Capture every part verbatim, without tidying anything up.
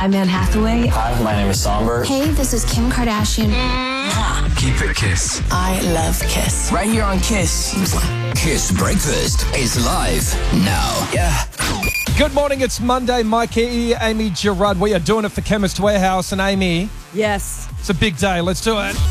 I'm Anne Hathaway. Hi, my name is Somber. Hey, this is Kim Kardashian. Keep it Kiss. I love Kiss. Right here on Kiss. Kiss Breakfast is live now. Yeah. Good morning, it's Monday. Mikey, Amy Gerard. We are doing it for Chemist Warehouse. And Amy, Yes. it's a big day. Let's do it.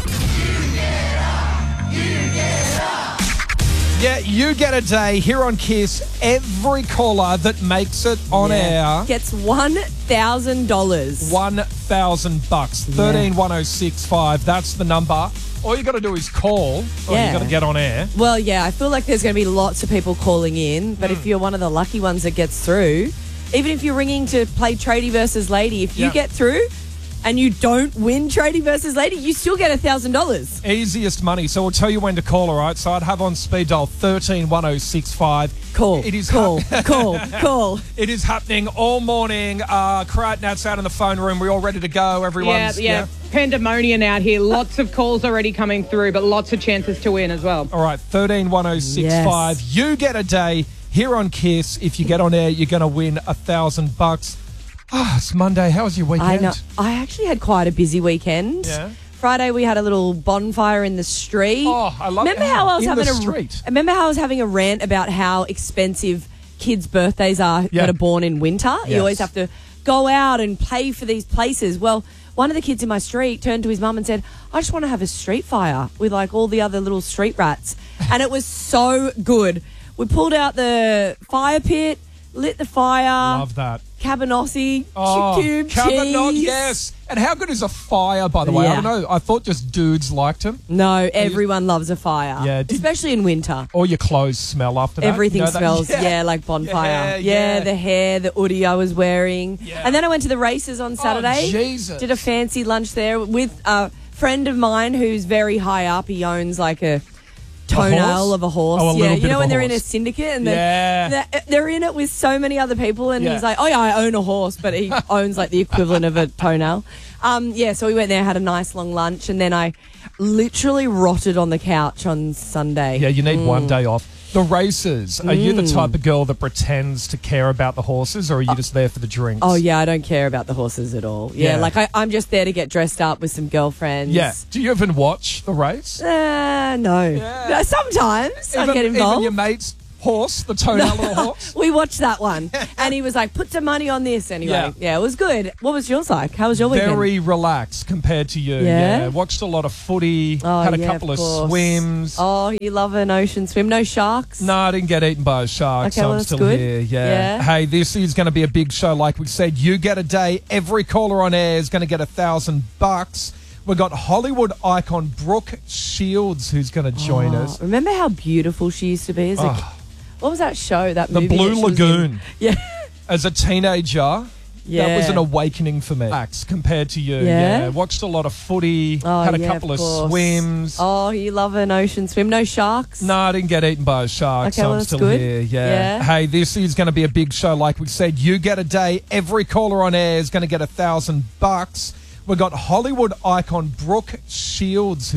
Yeah, you get a day here on Kiss. Every caller that makes it on Yeah. air Gets one thousand dollars. one thousand bucks. thirteen one oh six five. That's the number. All you got to do is call, or Yeah. you got to get on air. Well, yeah, I feel like there's going to be lots of people calling in, but Hmm. if you're one of the lucky ones that gets through, even if you're ringing to play Tradie versus Lady, if you Yeah. get through and you don't win Tradie versus Lady, you still get one thousand dollars. Easiest money. So we'll tell you when to call, all right? So I'd have on speed dial thirteen one oh six five. Call, It is call, hap- call, call. It is happening all morning. Uh, Nat's out in the phone room. We're all ready to go. Yeah, Everyone's yeah, pandemonium out here. Lots of calls already coming through, but lots of chances to win as well. All right, thirteen one oh six five. Yes. You get a day here on Kiss. If you get on air, you're going to win a thousand bucks. Ah, it's Monday. How was your weekend? I know. I actually had quite a busy weekend. Yeah. Friday we had a little bonfire in the street. Oh, I love Remember it. how I was In having the a street. Remember how I was having a rant about how expensive kids' birthdays are Yeah. that are born in winter? Yes. You always have to go out and pay for these places. Well, one of the kids in my street turned to his mum and said, "I just want to have a street fire with like all the other little street rats," and it was so good. We pulled out the fire pit, lit the fire. Love that. Cabanossi, Oh, cube Cabernet, cheese. yes. And how good is a fire, by the way? I Yeah. don't know. I thought just dudes liked them. No, everyone loves a fire. Yeah, did- especially in winter. Or your clothes smell after that. Everything You know that? smells, yeah. like bonfire. Yeah, Yeah, yeah. the hair, the hoodie I was wearing. Yeah. And then I went to the races on Saturday. Oh, Jesus. Did a fancy lunch there with a friend of mine who's very high up. He owns like a toenail horse? of a horse. Oh, a yeah, little you bit know of when a they're in a horse. syndicate and Yeah. they're, they're, they're in it with so many other people and Yeah. he's like, oh yeah, I own a horse, but he owns like the equivalent of a toenail. Um, yeah, so we went there, had a nice long lunch, and then I literally rotted on the couch on Sunday. Yeah, you need Mm. one day off. The races, are you the type of girl that pretends to care about the horses, or are you just there for the drinks? Oh, yeah, I don't care about the horses at all. Yeah, Yeah. like I, I'm just there to get dressed up with some girlfriends. Yeah. Do you even watch the race? Uh, no. Yeah. No, sometimes I even, get involved. even your mate's horse, the toenail of the horse? We watched that one. And he was like, put some money on this anyway. Yeah. Yeah, it was good. What was yours like? How was your weekend? Very relaxed compared to you. Yeah? Watched a lot of footy, Oh, had a yeah, couple of, course. swims. Oh, you love an ocean swim. No sharks? No, I didn't get eaten by a shark, Okay, so well, I'm that's still good. here. Yeah. Yeah. Hey, this is going to be a big show. Like we said, you get a day. Every caller on air is going to get a thousand bucks. We've got Hollywood icon Brooke Shields who's going to join Oh, us. remember how beautiful she used to be as a Oh. What was that show? That The movie Blue that she was Lagoon. in? Yeah. As a teenager, Yeah. that was an awakening for me. Relax compared to you. Yeah? Watched a lot of footy, Oh, had a yeah, couple of, course. swims. Oh, you love an ocean swim. No sharks? No, I didn't get eaten by a shark, Okay, so well, I'm that's still good. here. Yeah. Yeah. Hey, this is going to be a big show. Like we said, you get a day. Every caller on air is going to get a thousand bucks. We've got Hollywood icon Brooke Shields.